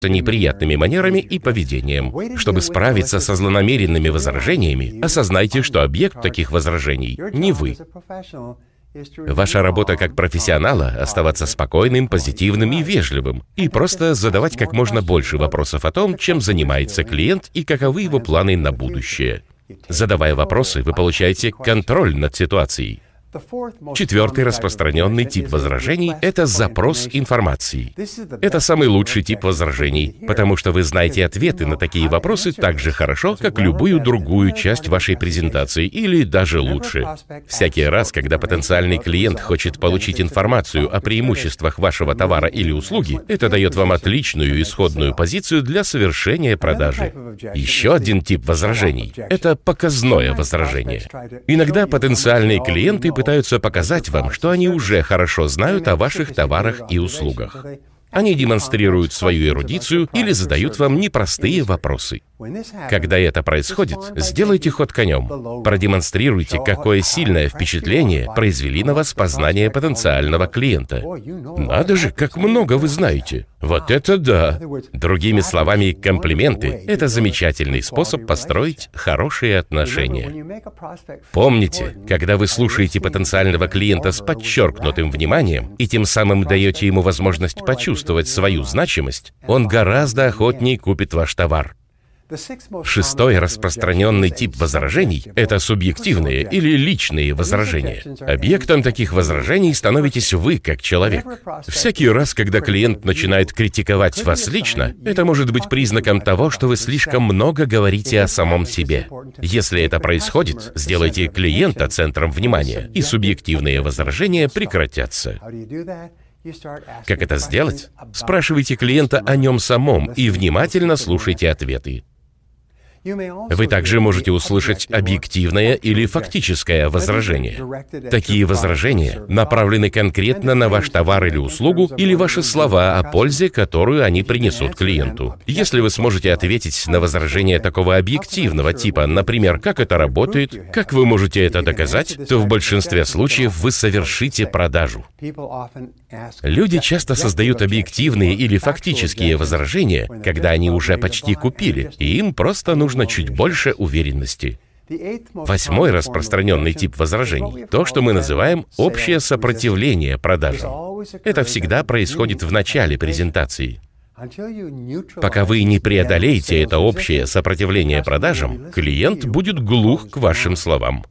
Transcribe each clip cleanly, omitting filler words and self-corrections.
неприятными манерами и поведением. Чтобы справиться со злонамеренными возражениями, осознайте, что объект таких возражений не вы. Ваша работа как профессионала — оставаться спокойным, позитивным и вежливым, и просто задавать как можно больше вопросов о том, чем занимается клиент и каковы его планы на будущее. Задавая вопросы, вы получаете контроль над ситуацией. Четвертый распространенный тип возражений — это запрос информации. Это самый лучший тип возражений, потому что вы знаете ответы на такие вопросы так же хорошо, как любую другую часть вашей презентации, или даже лучше. Всякий раз, когда потенциальный клиент хочет получить информацию о преимуществах вашего товара или услуги, это дает вам отличную исходную позицию для совершения продажи. Еще один тип возражений — это показное возражение. Иногда потенциальные клиенты пытаются показать вам, что они уже хорошо знают о ваших товарах и услугах. Они демонстрируют свою эрудицию или задают вам непростые вопросы. Когда это происходит, сделайте ход конем. Продемонстрируйте, какое сильное впечатление произвели на вас познания потенциального клиента. Надо же, как много вы знаете. Вот это да! Другими словами, комплименты — это замечательный способ построить хорошие отношения. Помните, когда вы слушаете потенциального клиента с подчеркнутым вниманием и тем самым даете ему возможность почувствовать свою значимость, он гораздо охотнее купит ваш товар. Шестой распространенный тип возражений — это субъективные или личные возражения. Объектом таких возражений становитесь вы, как человек. Всякий раз, когда клиент начинает критиковать вас лично, это может быть признаком того, что вы слишком много говорите о самом себе. Если это происходит, сделайте клиента центром внимания, и субъективные возражения прекратятся. Как это сделать? Спрашивайте клиента о нем самом и внимательно слушайте ответы. Вы также можете услышать объективное или фактическое возражение. Такие возражения направлены конкретно на ваш товар или услугу, или ваши слова о пользе, которую они принесут клиенту. Если вы сможете ответить на возражение такого объективного типа, например, как это работает, как вы можете это доказать, то в большинстве случаев вы совершите продажу. Люди часто создают объективные или фактические возражения, когда они уже почти купили, и им просто нужно чуть больше уверенности. Восьмой распространенный тип возражений — то, что мы называем общее сопротивление продажам. Это всегда происходит в начале презентации. Пока вы не преодолеете это общее сопротивление продажам, клиент будет глух к вашим словам.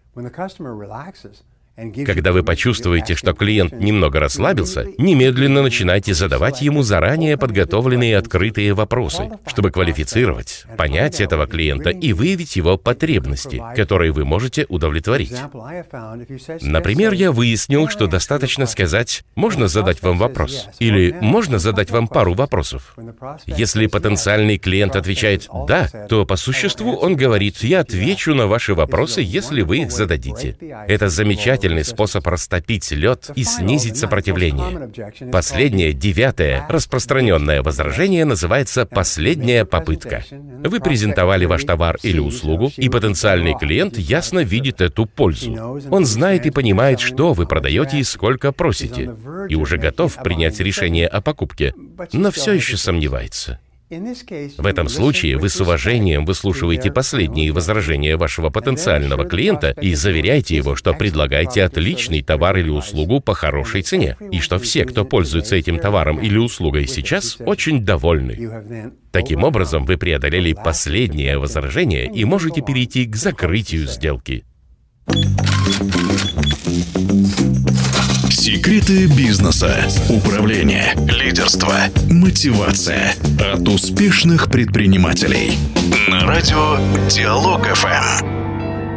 Когда вы почувствуете, что клиент немного расслабился, немедленно начинайте задавать ему заранее подготовленные открытые вопросы, чтобы квалифицировать, понять этого клиента и выявить его потребности, которые вы можете удовлетворить. Например, я выяснил, что достаточно сказать «можно задать вам вопрос?» или «можно задать вам пару вопросов?». Если потенциальный клиент отвечает «да», то по существу он говорит «я отвечу на ваши вопросы, если вы их зададите». Это замечательный способ растопить лед и снизить сопротивление. Последнее, девятое, распространенное возражение называется «последняя попытка». Вы презентовали ваш товар или услугу, и потенциальный клиент ясно видит эту пользу. Он знает и понимает, что вы продаете и сколько просите, и уже готов принять решение о покупке, но все еще сомневается. В этом случае вы с уважением выслушиваете последние возражения вашего потенциального клиента и заверяете его, что предлагаете отличный товар или услугу по хорошей цене, и что все, кто пользуется этим товаром или услугой сейчас, очень довольны. Таким образом, вы преодолели последнее возражение и можете перейти к закрытию сделки. Секреты бизнеса, управление, лидерство, мотивация от успешных предпринимателей. На радио Диалог ФМ.